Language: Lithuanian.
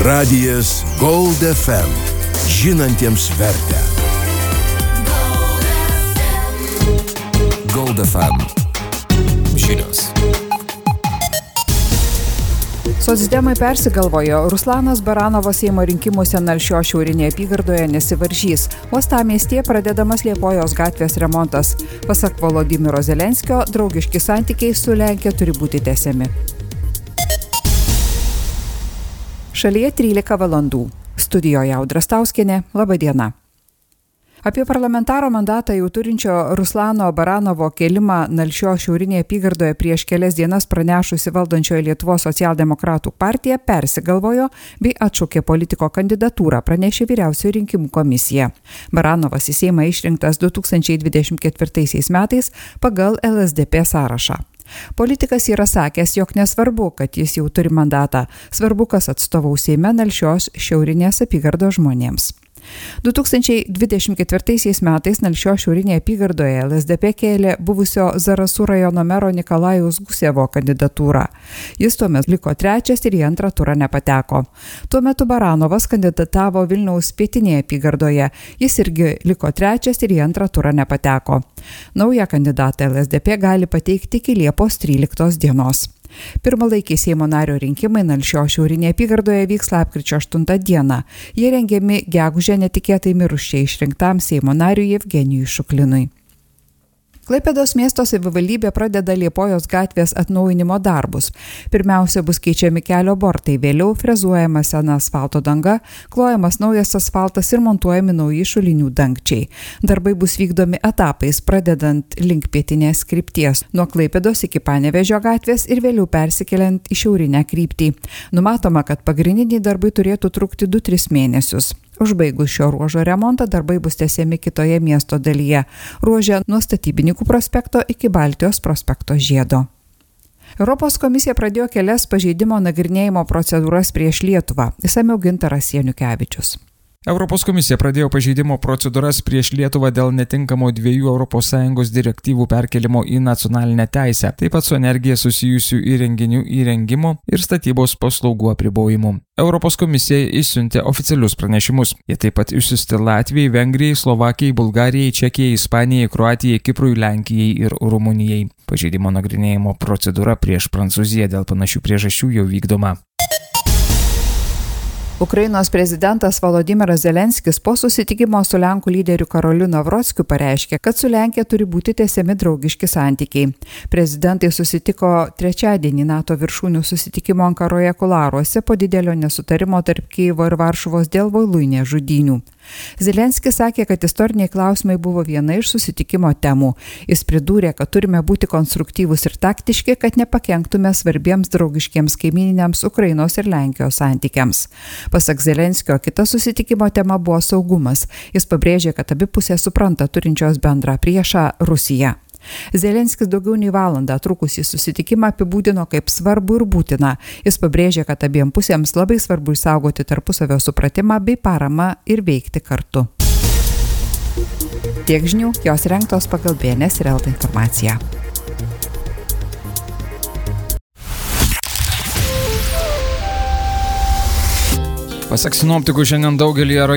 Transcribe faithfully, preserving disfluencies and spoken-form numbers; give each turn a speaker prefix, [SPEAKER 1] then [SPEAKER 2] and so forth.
[SPEAKER 1] Radijas Gold F M. Žinantiems vertę. Gold F M. Žinios.
[SPEAKER 2] Socdemai persigalvojo, Ruslanas Baranovas Seimo rinkimuose Nalšios šiaurinėje apygardoje nesivaržys. Uostamiestyje pradedamas Liepojos gatvės remontas. Pasak Volodymyro Zelenskio, draugiški santykiai su Lenkija turi būti tęsiami. Šalyje trylika valandų. Studijoje Audra Stauskienė. Labą dieną. Apie parlamentaro mandatą jau turinčio Ruslano Baranovo kėlimą Nalšios šiaurinėje apygardoje prieš kelias dienas pranešusi valdančioje Lietuvos socialdemokratų partija persigalvojo bei atšaukė politiko kandidatūrą, pranešė Vyriausioji rinkimų komisija. Baranovas į Seimą išrinktas du tūkstančiai dvidešimt ketvirtaisiais metais pagal L S D P sąrašą. Politikas yra sakęs, jog nesvarbu, kad jis jau turi mandatą, svarbu, kas atstovaus Seime Nalšios šiaurinės apygardos žmonėms. du tūkstančiai dvidešimt ketvirtaisiais metais Nalšios šiaurinėje apygardoje L S D P kėlė buvusio Zarasų rajono mero Nikolajaus Gusevo kandidatūrą. Jis tuomet liko trečias ir į antrą turą nepateko. Tuo metu Baranovas kandidatavo Vilniaus pietinėje apygardoje. Jis irgi liko trečias ir į antrą turą nepateko. Naują kandidatą L S D P gali pateikti iki Liepos tryliktos dienos. Pirmalaikiai Seimo nario rinkimai Nalšios šiaurinėje apygardoje vyks lapkričio aštuntą dieną. Jie rengiami gegužę netikėtai mirusiai išrinktam Seimo nariui Jevgenijui Šuklinui. Klaipėdos miesto savivaldybė pradeda Liepojos gatvės atnaujinimo darbus. Pirmiausia bus keičiami kelio bortai, vėliau frezuojama sena asfalto danga, klojamas naujas asfaltas ir montuojami nauji šulinių dangčiai. Darbai bus vykdomi etapais, pradedant link pietinės krypties, nuo Klaipėdos iki Panevėžio gatvės ir vėliau persikeliant į šiaurinę kryptį. Numatoma, kad pagrindiniai darbai turėtų trukti du tris mėnesius. Užbaigus šio ruožo remontą darbai bus tęsiami kitoje miesto dalyje, ruože nuo Statybininkų prospekto iki Baltijos prospekto žiedo. Europos komisija pradėjo kelias pažeidimo nagrinėjimo procedūras prieš Lietuvą. Išsamiau Gintaras Janukevičius.
[SPEAKER 3] Europos komisija pradėjo pažeidimo procedūras prieš Lietuvą dėl netinkamo dviejų Europos Sąjungos direktyvų perkelimo į nacionalinę teisę, taip pat su energija susijusių įrenginių įrengimo ir statybos paslaugų apribojimų. Europos komisija išsiuntė oficialius pranešimus. Jie taip pat išsiusti Latvijai, Vengrijai, Slovakijai, Bulgarijai, Čekijai, Ispanijai, Kroatijai, Kiprui, Lenkijai ir Rumunijai. Pažeidimo nagrinėjimo procedūra prieš Prancūziją dėl panašių priežasčių jau vykdoma.
[SPEAKER 2] Ukrainos prezidentas Volodymyras Zelenskis po susitikimo su Lenkų lyderiu Karoliu Navrockiu pareiškė, kad su Lenkija turi būti tęsiami draugiški santykiai. Prezidentai susitiko trečiadienį NATO viršūnių susitikimo Ankaroje kuluaruose po didelio nesutarimo tarp Kijevo ir Varšuvos dėl Voluinės žudynių. Zelenskis sakė, kad istoriniai klausimai buvo viena iš susitikimo temų. Jis pridūrė, kad turime būti konstruktyvūs ir taktiški, kad nepakenktume svarbiems draugiškiems kaimyniniams Ukrainos ir Lenkijos santykiams. Pasak Zelenskio, kita susitikimo tema buvo saugumas. Jis pabrėžė, kad abi pusės supranta turinčios bendrą priešą Rusiją. Zelenskis daugiau nei valandą trukusį susitikimą apibūdino kaip svarbu ir būtina. Jis pabrėžė, kad abiem pusėms labai svarbu išsaugoti tarpusavio supratimą bei paramą ir veikti kartu. Tiek žinių, jos rengtos pagal B N S ir L T informaciją.
[SPEAKER 3] Pasak sinoptikų, šiandien daugelį